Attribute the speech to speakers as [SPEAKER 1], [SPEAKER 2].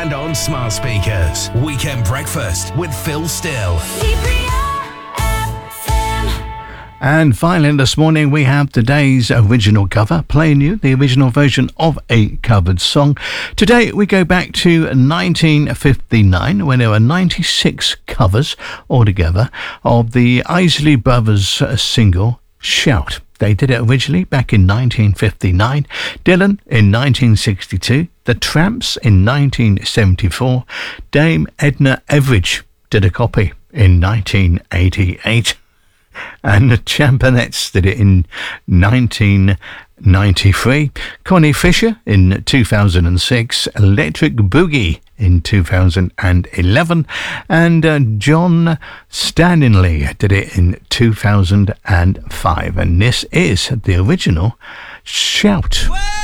[SPEAKER 1] and on smart speakers. Weekend Breakfast with Phil Still.
[SPEAKER 2] And finally this morning we have today's original cover, playing you the original version of a covered song. Today we go back to 1959 when there were 96 covers altogether of the Isley Brothers single Shout. They did it originally back in 1959, Dylan in 1962, The Tramps in 1974, Dame Edna Everage did a copy in 1988. And the Champinettes did it in 1993. Connie Fisher in 2006. Electric Boogie in 2011. And John Stanley did it in 2005. And this is the original Shout.